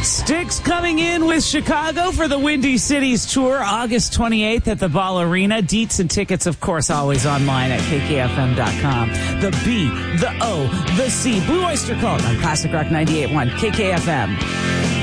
Styx coming in with Chicago for the Windy Cities Tour, August 28th at the Ball Arena. Deets and tickets, of course, always online at kkfm.com. The B, the O, the C. Blue Oyster Cult on Classic Rock 98.1 KKFM.